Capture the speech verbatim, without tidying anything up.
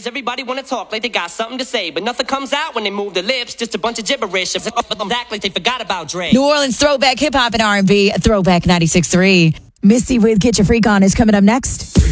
Nowadays, everybody wanna talk like they got something to say, but nothing comes out when they move their lips. Just a bunch of gibberish. Act like they forgot about Dre. New Orleans throwback hip hop and R and B. Throwback ninety-six point three. Missy with Get Your Freak On is coming up next.